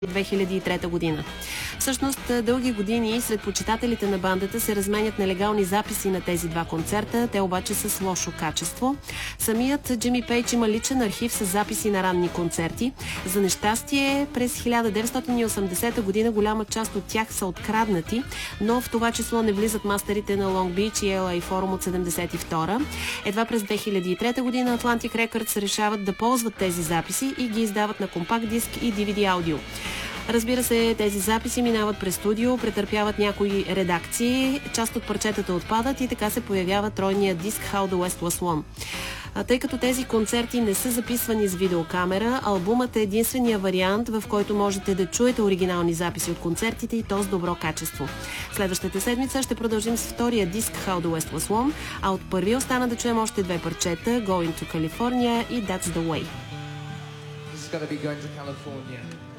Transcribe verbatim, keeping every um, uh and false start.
две хиляди и трета година. Всъщност, дълги години сред почитателите на бандата се разменят нелегални записи на тези два концерта, те обаче са с лошо качество. Самият Джими Пейдж има личен архив с записи на ранни концерти. За нещастие, през хиляда деветстотин и осемдесета година голяма част от тях са откраднати, но в това число не влизат мастерите на Long Beach и Ел Ей Forum от седемдесет и втора. Едва през две хиляди и трета година Atlantic Records решават да ползват тези записи и ги издават на компакт диск и Ди Ви Ди аудио. Разбира се, тези записи минават през студио, претърпяват някои редакции, част от парчетата отпадат и така се появява тройният диск How the West Was Won. А тъй като тези концерти не са записвани с видеокамера, албумът е единствения вариант, в който можете да чуете оригинални записи от концертите и то с добро качество. Следващата седмица ще продължим с втория диск How the West Was Won, а от първи остана да чуем още две парчета Going to California и That's the Way. This is gonna be Going to California.